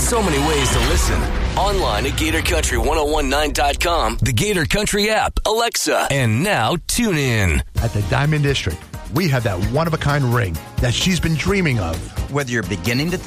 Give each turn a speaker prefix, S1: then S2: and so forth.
S1: So many ways to listen. Online at GatorCountry1019.com, the Gator Country app, Alexa, and now TuneIn.
S2: At the Diamond District, we have that one-of-a-kind ring that she's been dreaming of.
S3: Whether you're beginning to think